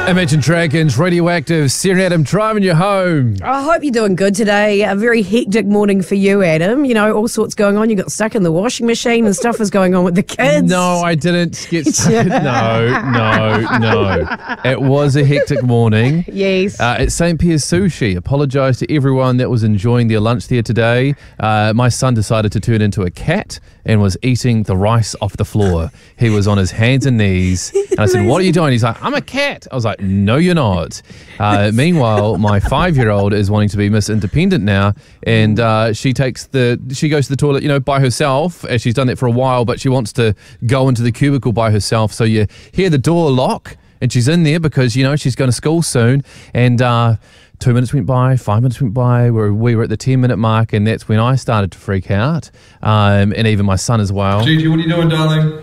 Imagine Dragons, Radioactive, Sarah and Adam driving you home. I hope you're doing good today. A very hectic morning for you, Adam. You know, all sorts going on. You got stuck in the washing machine and stuff was going on with the kids. No, I didn't get stuck. No. It was a hectic morning. Yes. At St. Pierre's Sushi, apologise to everyone that was enjoying their lunch there today. My son decided to turn into a cat and was eating the rice off the floor. He was on his hands and knees. And I said, what are you doing? He's like, I'm a cat. I was like, no, you're not. Meanwhile, my 5-year-old is wanting to be Miss Independent now, and she goes to the toilet, by herself, as she's done that for a while, but she wants to go into the cubicle by herself. So you hear the door lock, and she's in there because, she's going to school soon, and 2 minutes went by, 5 minutes went by, we were at the 10-minute mark, and that's when I started to freak out, and even my son as well. Gigi, what are you doing, darling?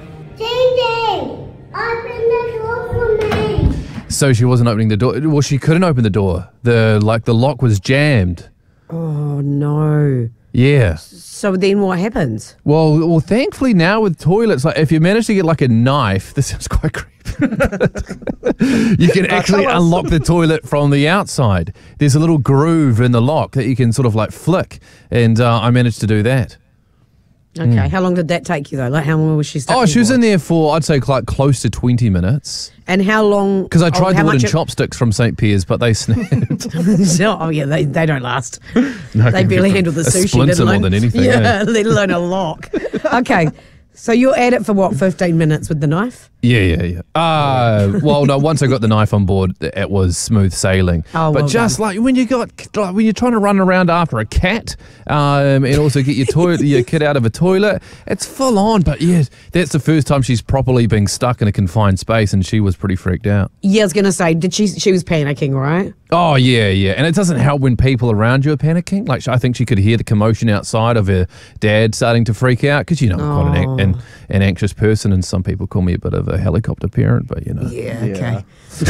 So she wasn't opening the door. Well, she couldn't open the door. The lock was jammed. Oh, no. Yeah. So then what happens? Well, thankfully now with toilets, like if you manage to get like a knife, this sounds quite creepy. You can actually unlock the toilet from the outside. There's a little groove in the lock that you can sort of like flick, and I managed to do that. Okay, How long did that take you though? Like how long was she stuck? Oh, she was in there for, I'd say, like close to 20 minutes. And how long? Because I tried the wooden chopsticks from St. Pierre's, but they snapped. Oh yeah, they don't last. No, they barely handle the sushi. A splinter more than anything. Yeah, let alone a lock. Okay, so you're at it for what, 15 minutes with the knife? Yeah. Well, no. Once I got the knife on board, it was smooth sailing. Oh, but well just done. like when you're trying to run around after a cat, and also get your kid out of a toilet, it's full on. But yeah, that's the first time she's properly been stuck in a confined space, and she was pretty freaked out. Yeah, I was gonna say, she was panicking, right? Oh yeah, and it doesn't help when people around you are panicking. Like I think she could hear the commotion outside of her dad starting to freak out because I'm quite an anxious person, and some people call me a bit of a helicopter parent, but Yeah, okay.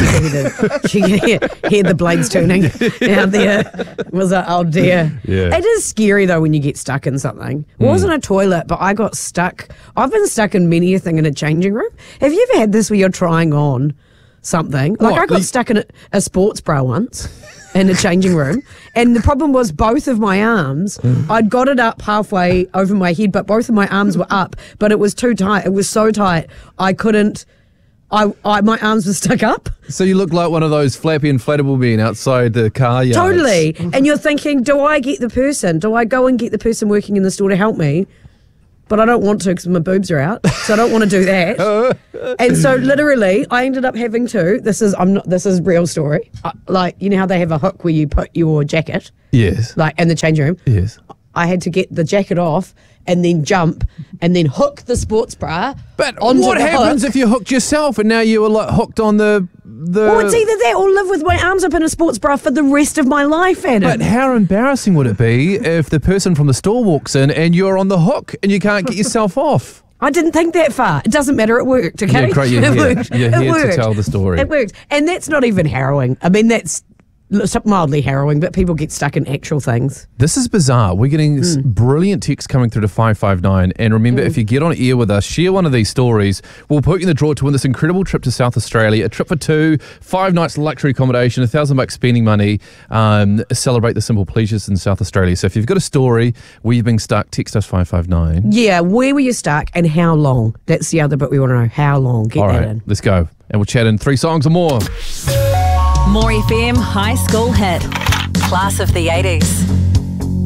She could hear the blades turning out there. Was like, oh dear. Yeah. It is scary though when you get stuck in something. It wasn't a toilet, but I got stuck. I've been stuck in many a thing in a changing room. Have you ever had this where you're trying on something? Like I got stuck in a sports bra once in a changing room, and the problem was both of my arms, I'd got it up halfway over my head, but both of my arms were up, but it was too tight. It was so tight I couldn't. My arms were stuck up. So you look like one of those flappy inflatable men outside the car yards. Totally. And you're thinking, do I get the person? Do I go and get the person working in the store to help me? But I don't want to because my boobs are out, so I don't want to do that. And so literally, I ended up having to. This is real story. Like how they have a hook where you put your jacket. Yes. Like in the changing room. Yes. I had to get the jacket off and then jump and then hook the sports bra. But onto what the happens hook. if you hooked yourself and now you were like hooked on the? Well, it's either that or live with my arms up in a sports bra for the rest of my life, Adam. But how embarrassing would it be if the person from the store walks in and you're on the hook and you can't get yourself off? I didn't think that far. It doesn't matter. It worked, okay? Yeah, great. You're here to tell the story. It worked. And that's not even harrowing. I mean, that's mildly harrowing, but people get stuck in actual things. This is bizarre. We're getting brilliant texts coming through to 559. And remember, if you get on air with us, share one of these stories. We'll put you in the draw to win this incredible trip to South Australia. A trip for 2, 5 nights luxury accommodation, $1,000 spending money. Celebrate the simple pleasures in South Australia. So if you've got a story where you've been stuck, text us 559. Yeah, where were you stuck and how long? That's the other bit we want to know. How long? Get All that right, in. let's go. And we'll chat in 3 songs or more. More FM High School Hit. Class of the 80s.